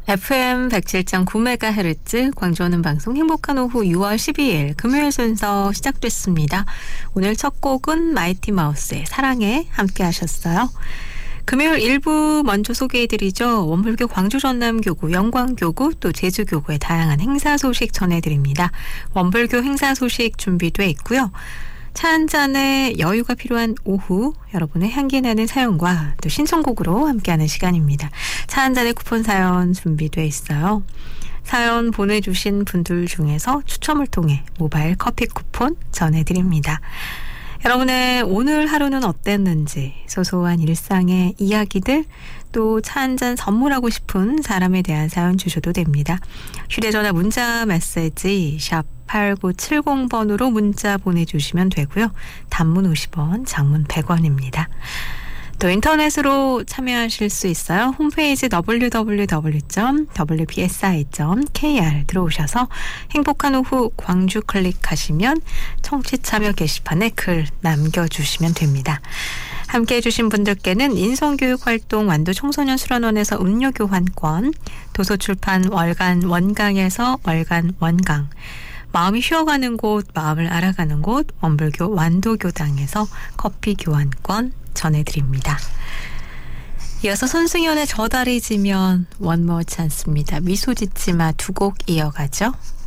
FM 107.9MHz 광주하는 방송 행복한 오후 6월 12일 금요일 순서 시작됐습니다. 오늘 첫 곡은 마이티 마우스의 사랑에 함께 하셨어요. 금요일 일부 먼저 소개해드리죠. 원불교 광주 전남교구, 영광교구, 또 제주교구의 다양한 행사 소식 전해드립니다. 원불교 행사 소식 준비돼 있고요. 차 한 잔에 여유가 필요한 오후, 여러분의 향기 나는 사연과 또 신청곡으로 함께하는 시간입니다. 차 한 잔의 쿠폰 사연 준비돼 있어요. 사연 보내주신 분들 중에서 추첨을 통해 모바일 커피 쿠폰 전해드립니다. 여러분의 오늘 하루는 어땠는지, 소소한 일상의 이야기들, 또 차 한 잔 선물하고 싶은 사람에 대한 사연 주셔도 됩니다. 휴대전화 문자 메시지 샵 8970번으로 문자 보내주시면 되고요. 단문 50원, 장문 100원입니다. 또 인터넷으로 참여하실 수 있어요. 홈페이지 www.wbsi.kr 들어오셔서 행복한 오후 광주 클릭하시면 청취 참여 게시판에 글 남겨주시면 됩니다. 함께해 주신 분들께는 인성교육활동 완도 청소년 수련원에서 음료 교환권, 도서출판 월간 원강에서 월간 원강, 마음이 쉬어가는 곳, 마음을 알아가는 곳, 원불교 완도교당에서 커피 교환권 전해드립니다. 이어서 손승연의 저 달이 지면 원머치 않습니다. 미소 짓지 마 두 곡 이어가죠.